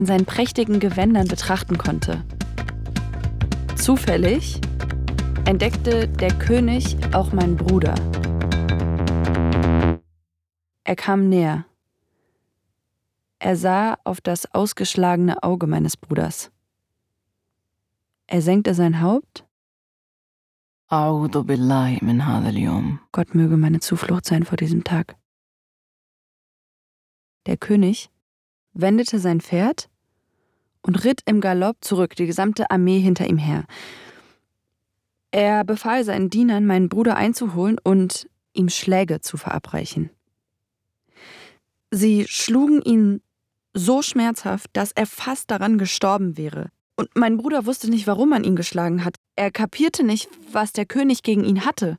in seinen prächtigen Gewändern betrachten konnte. Zufällig entdeckte der König auch meinen Bruder. Er kam näher. Er sah auf das ausgeschlagene Auge meines Bruders. Er senkte sein Haupt. A'udhu billahi min hadha al-yawm. Gott möge meine Zuflucht sein vor diesem Tag. Der König wendete sein Pferd und ritt im Galopp zurück, die gesamte Armee hinter ihm her. Er befahl seinen Dienern, meinen Bruder einzuholen und ihm Schläge zu verabreichen. Sie schlugen ihn so schmerzhaft, dass er fast daran gestorben wäre. Und mein Bruder wusste nicht, warum man ihn geschlagen hat. Er kapierte nicht, was der König gegen ihn hatte.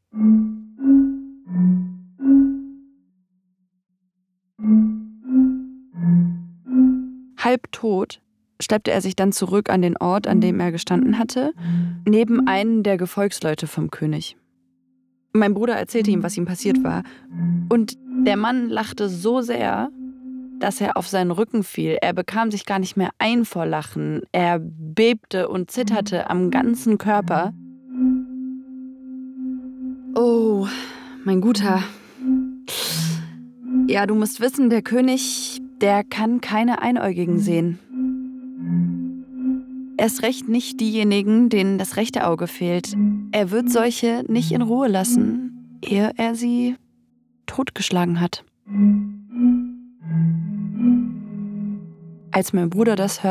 Halbtot schleppte er sich dann zurück an den Ort, an dem er gestanden hatte, neben einen der Gefolgsleute vom König. Mein Bruder erzählte ihm, was ihm passiert war. Und der Mann lachte so sehr, dass er auf seinen Rücken fiel. Er bekam sich gar nicht mehr ein vor Lachen. Er bebte und zitterte am ganzen Körper. Oh, mein Guter. Ja, du musst wissen, der König, der kann keine Einäugigen sehen. Erst recht nicht diejenigen, denen das rechte Auge fehlt. Er wird solche nicht in Ruhe lassen, ehe er sie totgeschlagen hat. Als mein Bruder das hörte,